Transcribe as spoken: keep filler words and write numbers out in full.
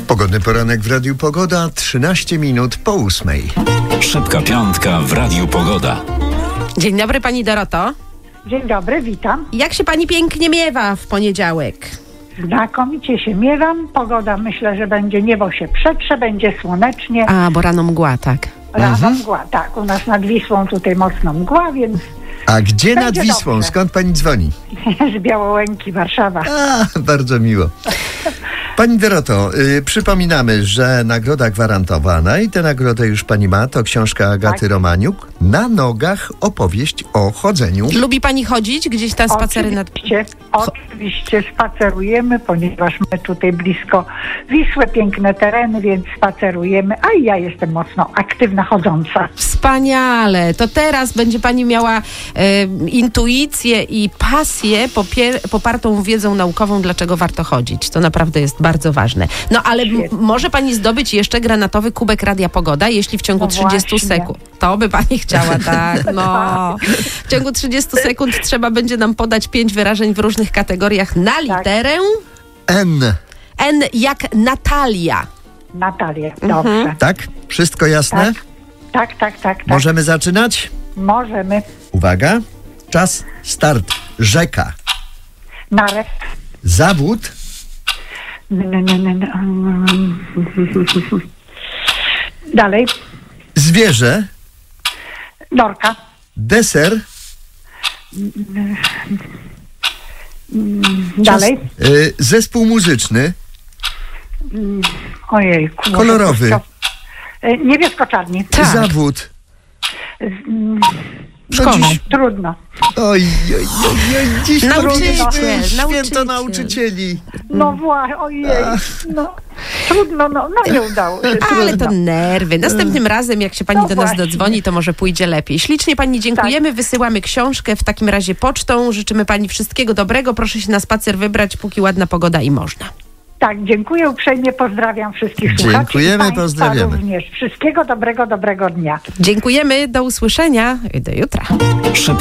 Pogodny poranek w Radiu Pogoda, trzynaście minut po ósmej. Szybka piątka w Radiu Pogoda. Dzień dobry, pani Doroto. Dzień dobry, witam. Jak się pani pięknie miewa w poniedziałek? Znakomicie się miewam. Pogoda, myślę, że będzie, niebo się przetrze, będzie słonecznie. A, bo rano mgła, tak. Rano Mhm. mgła, tak. U nas nad Wisłą tutaj mocno mgła, więc A gdzie nad Będzie Wisłą? dobrze. Skąd pani dzwoni? z Białołęki, Warszawa. A, bardzo miło. Pani Doroto, y, przypominamy, że nagroda gwarantowana i tę nagrodę już pani ma, to książka Agaty Tak. Romaniuk, Na nogach opowieść o chodzeniu. Lubi pani chodzić gdzieś na spacery nad... Oczywiście, oczywiście spacerujemy, ponieważ my tutaj blisko Wisły, piękne tereny, więc spacerujemy, a i ja jestem mocno aktywna chodząca. Wspaniale. To teraz będzie pani miała e, intuicję i pasję popier- popartą wiedzą naukową, dlaczego warto chodzić. To naprawdę jest bardzo ważne. No ale m- Świetnie. może pani zdobyć jeszcze granatowy kubek Radia Pogoda, jeśli w ciągu No trzydziestu właśnie. sekund. To by pani chciała, tak. No. W ciągu trzydziestu sekund trzeba będzie nam podać pięć wyrażeń w różnych kategoriach na literę N. N jak Natalia. Natalia, Mhm. dobrze. Tak? Wszystko jasne? Tak, tak, tak, tak. tak. Możemy zaczynać? Możemy. Uwaga. Czas, start. Rzeka. Narew. Zawód. N- n- n- n- Dalej. Zwierzę. Norka. Deser. Dalej. Y, zespół muzyczny. Ojej. Kolorowy. Niebiesko-czarni. Tak. Zawód. Szkolny. No dziś, Trudno. oj, oj, oj, oj, dziś Nauczyciel, powinniśmy święto nauczyciel. nauczycieli. No właśnie, ojej. No, trudno, no, no nie udało się. Ale trudno. to nerwy. Następnym razem, jak się pani No do nas właśnie. dodzwoni, to może pójdzie lepiej. Ślicznie pani dziękujemy, wysyłamy książkę w takim razie pocztą. Życzymy pani wszystkiego dobrego. Proszę się na spacer wybrać, póki ładna pogoda i można. Tak, dziękuję uprzejmie, pozdrawiam wszystkich słuchaczy. Dziękujemy, i państwa pozdrawiamy. również. Wszystkiego dobrego, dobrego dnia. Dziękujemy, do usłyszenia i do jutra.